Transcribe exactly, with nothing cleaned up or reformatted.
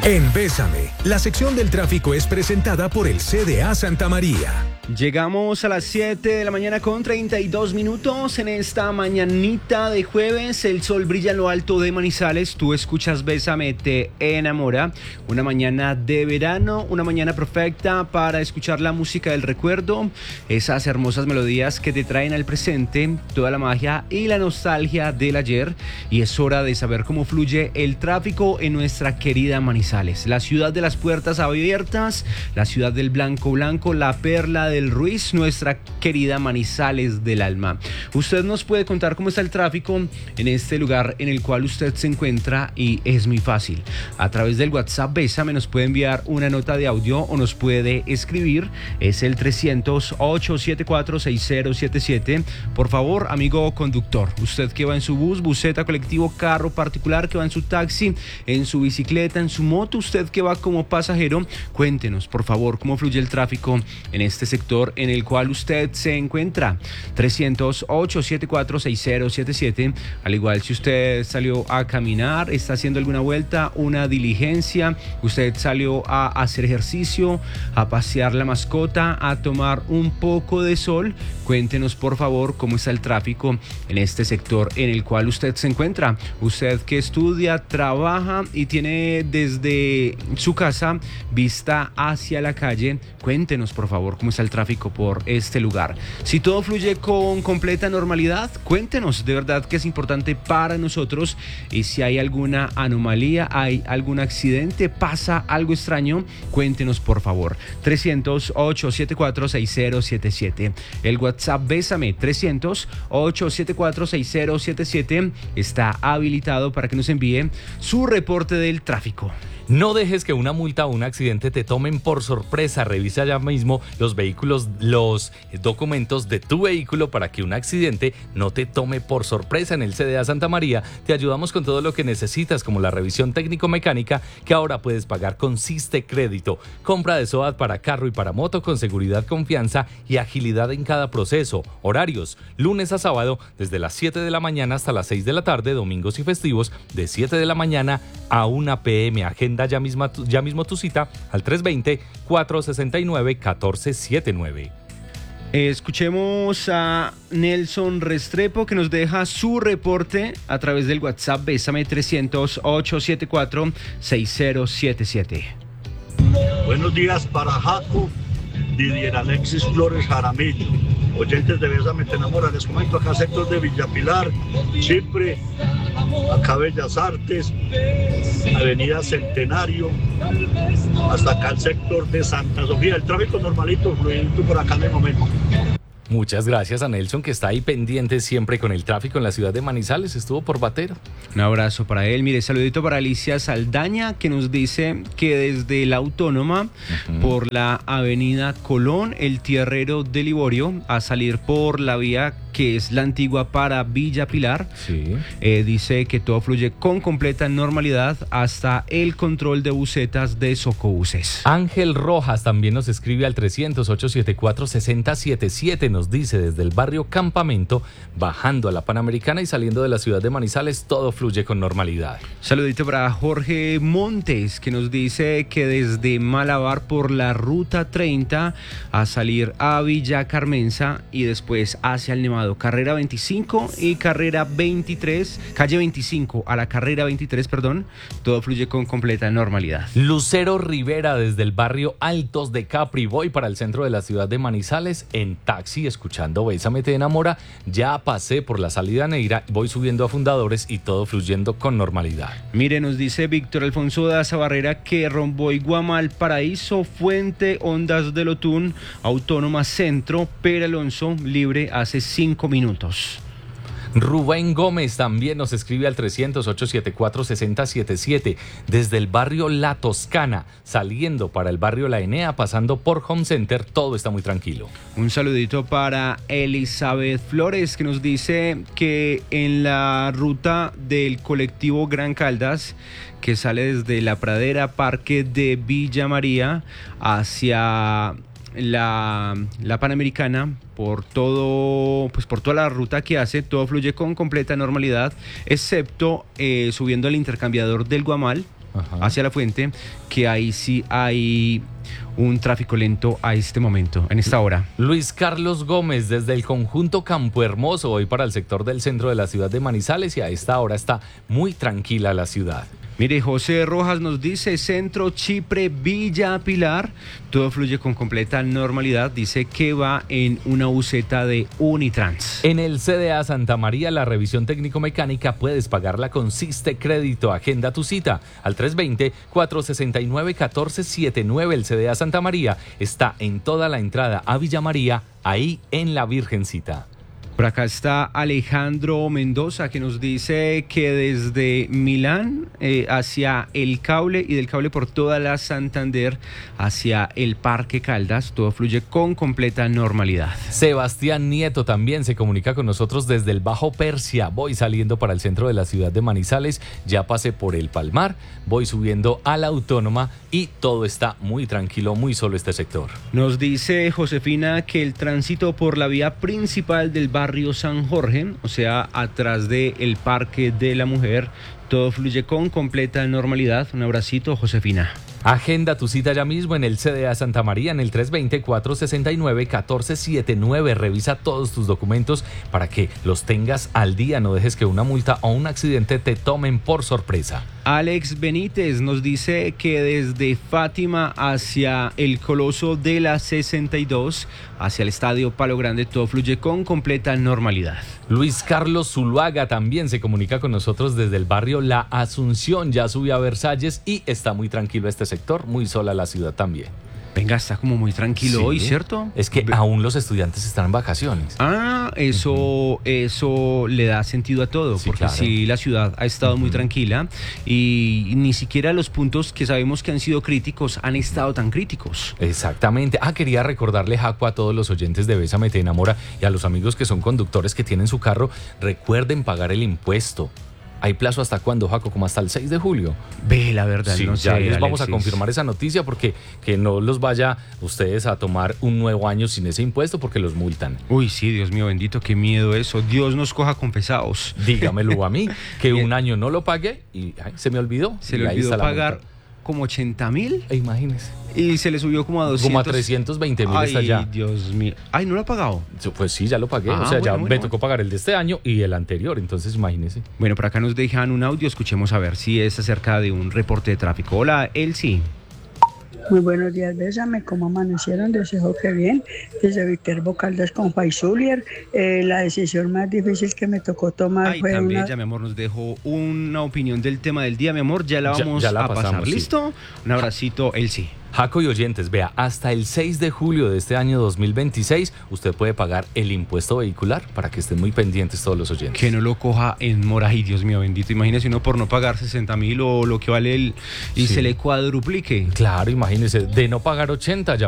En Bésame, la sección del tráfico es presentada por el C D A Santa María. Llegamos a las siete de la mañana con treinta y dos minutos. En esta mañanita de jueves, el sol brilla en lo alto de Manizales. Tú escuchas Bésame, te enamora. Una mañana de verano, una mañana perfecta para escuchar la música del recuerdo. Esas hermosas melodías que te traen al presente toda la magia y la nostalgia del ayer. Y es hora de saber cómo fluye el tráfico en nuestra querida Manizales. La ciudad de las puertas abiertas, la ciudad del blanco blanco, la perla de del Ruiz, nuestra querida Manizales del alma. Usted nos puede contar cómo está el tráfico en este lugar en el cual usted se encuentra y es muy fácil. A través del WhatsApp Bésame nos puede enviar una nota de audio o nos puede escribir. Es el trescientos, ochocientos setenta y cuatro, sesenta setenta y siete. Por favor, amigo conductor, usted que va en su bus, buseta, colectivo, carro particular, que va en su taxi, en su bicicleta, en su moto, usted que va como pasajero, cuéntenos, por favor, cómo fluye el tráfico en este sector en el cual usted se encuentra. Trescientos, ochocientos setenta y cuatro, sesenta setenta y siete. Al igual, si usted salió a caminar, está haciendo alguna vuelta, una diligencia, usted salió a hacer ejercicio, a pasear la mascota, a tomar un poco de sol, cuéntenos por favor cómo está el tráfico en este sector en el cual usted se encuentra. Usted que estudia, trabaja y tiene desde su casa vista hacia la calle, cuéntenos por favor cómo está el tráfico por este lugar. Si todo fluye con completa normalidad, cuéntenos, de verdad que es importante para nosotros. Y si hay alguna anomalía, hay algún accidente, pasa algo extraño, cuéntenos por favor. trescientos, ochocientos setenta y cuatro, sesenta setenta y siete. El WhatsApp Bésame trescientos, ochocientos setenta y cuatro, sesenta setenta y siete está habilitado para que nos envíe su reporte del tráfico. No dejes que una multa o un accidente te tomen por sorpresa. Revisa ya mismo los vehículos, los documentos de tu vehículo para que un accidente no te tome por sorpresa. En el C D A Santa María te ayudamos con todo lo que necesitas, como la revisión técnico-mecánica, que ahora puedes pagar con Siste Crédito. Compra de SOAT para carro y para moto con seguridad, confianza y agilidad en cada proceso. Horarios: lunes a sábado desde las siete de la mañana hasta las seis de la tarde, domingos y festivos de siete de la mañana a una pe eme. Agenda ya, misma, ya mismo tu cita al tres dos cero, cuatro seis nueve, uno cuatro siete nueve. Escuchemos a Nelson Restrepo, que nos deja su reporte a través del WhatsApp Bésame trescientos, ochocientos setenta y cuatro, sesenta setenta y siete. Buenos días para Jaco, Didier Alexis Flores Jaramillo, oyentes de Bésame te enamora. Les comento acá sector de Villapilar, Chipre, acá Bellas Artes, Avenida Centenario, hasta acá el sector de Santa Sofía. El tráfico normalito, fluido por acá en el momento. Muchas gracias a Nelson, que está ahí pendiente siempre con el tráfico en la ciudad de Manizales. Estuvo por Batero. Un abrazo para él. Mire, saludito para Alicia Saldaña, que nos dice que desde la Autónoma, uh-huh, por la avenida Colón, el Tierrero de Liborio, a salir por la vía que es la antigua para Villa Pilar, sí. eh, dice que todo fluye con completa normalidad hasta el control de busetas de Socobuses. Ángel Rojas también nos escribe al trescientos, ochocientos setenta y cuatro, sesenta setenta y siete. Nos dice: desde el barrio Campamento, bajando a la Panamericana y saliendo de la ciudad de Manizales, todo fluye con normalidad. Saludito para Jorge Montes, que nos dice que desde Malabar por la ruta treinta a salir a Villa Carmenza y después hacia el Nevado, carrera veinticinco y carrera veintitrés, calle veinticinco a la carrera veintitrés, perdón, todo fluye con completa normalidad. Lucero Rivera, desde el barrio Altos de Capri, voy para el centro de la ciudad de Manizales en taxi escuchando Bésame te enamora. Ya pasé por la salida Neira, voy subiendo a Fundadores y todo fluyendo con normalidad. Mire, nos dice Víctor Alfonso Daza Barrera que Romboy, Guamal, Paraíso, Fuente, Ondas del Otún, Autónoma Centro, Pere Alonso, libre hace cinco minutos. Rubén Gómez también nos escribe al trescientos, ochocientos setenta y cuatro, sesenta setenta y siete. Desde el barrio La Toscana, saliendo para el barrio La Enea, pasando por Home Center, todo está muy tranquilo. Un saludito para Elizabeth Flores, que nos dice que en la ruta del colectivo Gran Caldas, que sale desde la Pradera, Parque de Villa María, hacia la, la Panamericana, por todo, pues por toda la ruta que hace, todo fluye con completa normalidad, excepto eh, subiendo al intercambiador del Guamal, Ajá. hacia La Fuente, que ahí sí hay un tráfico lento a este momento, en esta hora. Luis Carlos Gómez, desde el conjunto Campo Hermoso, hoy para el sector del centro de la ciudad de Manizales, y a esta hora está muy tranquila la ciudad. Mire, José Rojas nos dice Centro Chipre Villa Pilar, todo fluye con completa normalidad, dice que va en una buseta de Unitrans. En el C D A Santa María, la revisión técnico-mecánica puedes pagarla con Siste Crédito. Agenda tu cita al tres dos cero, cuatro seis nueve, uno cuatro siete nueve. El C D A Santa María está en toda la entrada a Villa María, ahí en la Virgencita. Por acá está Alejandro Mendoza, que nos dice que desde Milán eh, hacia el Cable y del Cable por toda la Santander hacia el Parque Caldas, todo fluye con completa normalidad. Sebastián Nieto también se comunica con nosotros desde el Bajo Persia. Voy saliendo para el centro de la ciudad de Manizales, ya pasé por el Palmar, voy subiendo a la Autónoma y todo está muy tranquilo, muy solo este sector. Nos dice Josefina que el tránsito por la vía principal del barrio Barrio San Jorge, o sea, atrás del Parque de la Mujer, todo fluye con completa normalidad. Un abracito, Josefina. Agenda tu cita ya mismo en el C D A Santa María en el tres dos cero, cuatro seis nueve, uno cuatro siete nueve. Revisa todos tus documentos para que los tengas al día. No dejes que una multa o un accidente te tomen por sorpresa. Alex Benítez nos dice que desde Fátima hacia el Coloso de la sesenta y dos, hacia el Estadio Palo Grande, todo fluye con completa normalidad. Luis Carlos Zuluaga también se comunica con nosotros desde el barrio La Asunción. Ya subió a Versalles y está muy tranquilo este sector, muy sola la ciudad también. Venga, está como muy tranquilo sí, hoy, ¿cierto? Es que aún los estudiantes están en vacaciones. Ah, eso, uh-huh. eso le da sentido a todo, sí, porque claro. sí, la ciudad ha estado uh-huh. muy tranquila y ni siquiera los puntos que sabemos que han sido críticos han estado tan críticos. Exactamente. Ah, quería recordarle, Jaco, a todos los oyentes de Bésame Te Enamora y a los amigos que son conductores que tienen su carro, recuerden pagar el impuesto. ¿Hay plazo hasta cuándo, Jaco? Como hasta el seis de julio. Ve, la verdad, sí, no ya sé, les Alexis. vamos a confirmar esa noticia porque que no los vaya ustedes a tomar un nuevo año sin ese impuesto porque los multan. Uy, sí, Dios mío, bendito, qué miedo eso. Dios nos coja confesados. Dígamelo a mí, que un año no lo pagué y ay, se me olvidó. Se le olvidó pagar como ochenta mil. E imagínese. Y se le subió como a doscientos. Como a trescientos veinte mil está ya. Ay, Dios mío. Ay, ¿no lo ha pagado? Pues sí, ya lo pagué. Ah, o sea, bueno, ya bueno, me tocó pagar el de este año y el anterior. Entonces, imagínese. Bueno, por acá nos dejan un audio. Escuchemos a ver si es acerca de un reporte de tráfico. Hola, Elsie. Muy buenos días, Bésame. ¿Cómo amanecieron? Deseo que bien. Desde Viterbo Caldas con Faisulier. Eh, la decisión más difícil que me tocó tomar Ay, fue también, una... ya, mi amor, nos dejó una opinión del tema del día, mi amor. Ya la vamos ya, ya la a pasamos, pasar. sí. ¿Listo? Un abracito, Elsie. Jaco y oyentes, vea, hasta el seis de julio de este año dos mil veintiséis usted puede pagar el impuesto vehicular para que estén muy pendientes todos los oyentes. Que no lo coja en mora. Ay, Dios mío, bendito. Imagínese uno por no pagar sesenta mil o lo que vale el y sí. se le cuadruplique. Claro, imagínese, de no pagar ochenta ya